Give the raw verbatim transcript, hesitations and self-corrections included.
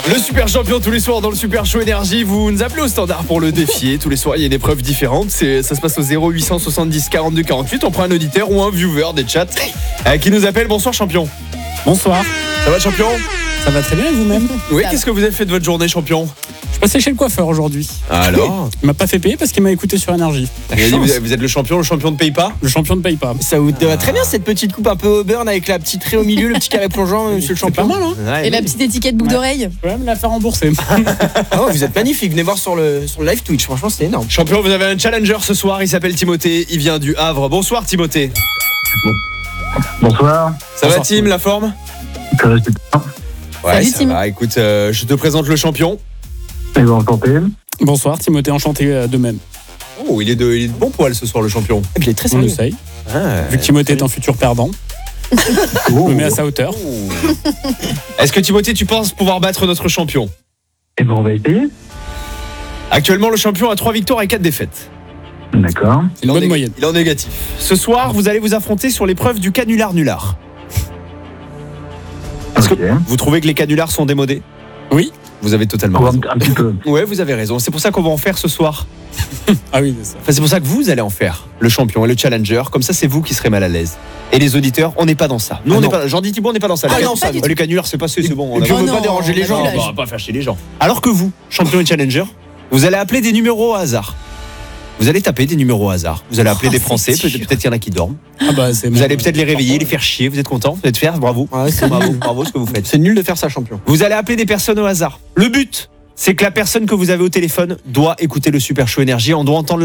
Le super champion tous les soirs dans le super show énergie. Vous nous appelez au standard pour le défier. Tous les soirs il y a une épreuve différente. C'est, ça se passe au zéro huit cent soixante-dix quarante-deux quarante-huit. On prend un auditeur ou un viewer des chats euh, qui nous appelle. Bonsoir champion. Bonsoir. Ça va champion? Ça va très bien et vous-même? Oui, qu'est-ce que vous avez fait de votre journée champion? Je suis passé chez le coiffeur aujourd'hui. Alors? Il m'a pas fait payer parce qu'il m'a écouté sur Énergie. Il a dit, vous êtes- vous êtes le champion, le champion ne paye pas? Le champion ne paye pas. Ça vous va très bien cette petite coupe un peu Auburn avec la petite raie au milieu, le petit carré plongeant, monsieur le C'est pas champion. mal, hein? Ouais, Et la petite étiquette boucle Ouais. d'oreille. Je peux même la faire rembourser. Ah ouais, vous êtes magnifique, venez voir sur le, sur le live Twitch, franchement c'est énorme. Champion, vous avez un challenger ce soir, il s'appelle Timothée, il vient du Havre. Bonsoir Timothée. Bonsoir. Ça Bonsoir, va Tim, la forme? Ça va, c'est bien. Ouais, Salut, ça Tim. va. Écoute, euh, je te présente le champion. Et vous enchanté. Bonsoir, Timothée, enchanté euh, de même. Oh, il est de, il est de bon poil ce soir le champion. Et puis il est très On sérieux. essaye. Ah, Vu que Timothée est un futur perdant, je me mets à sa hauteur. Est-ce que Timothée, tu penses pouvoir battre notre champion? Et bon, on va essayer. Actuellement, le champion a trois victoires et quatre défaites. D'accord. C'est une Il en bonne est- moyenne. Il est en négatif. Ce soir, vous allez vous affronter sur l'épreuve du canular-nular. Est-ce Ok. Vous trouvez que les canulars sont démodés? Oui. Vous avez totalement Un, raison. un petit peu. Ouais, vous avez raison. C'est pour ça qu'on va en faire ce soir. Ah oui, c'est ça. Enfin, c'est pour ça que vous allez en faire, le champion et le challenger. Comme ça, c'est vous qui serez mal à l'aise. Et les auditeurs, on n'est pas dans ça. Nous, Ah on n'est non. pas. Jean-Di Thibault, on n'est pas dans ça. Ah les, non, can- ça, Ah, les canulars, c'est passé, c'est bon. On Et a- puis on Oh veut non, pas déranger les on a gens. vu Non, l'âge. on va pas faire chier les gens. Alors que vous, champion et challenger, vous allez appeler des numéros au hasard. Vous allez taper des numéros au hasard. Vous allez appeler Oh, des c'est Français, dur. peut-être peut-être qu'il y en a qui dorment. Ah bah, c'est Vous mon- allez peut-être les réveiller, les faire chier. Vous êtes content? Vous êtes fiers? Bravo. Ouais, c'est Bravo, bravo ce que vous faites. C'est nul de faire ça champion. Vous allez appeler des personnes au hasard. Le but, c'est que la personne que vous avez au téléphone doit écouter le Super Show Énergie. On doit entendre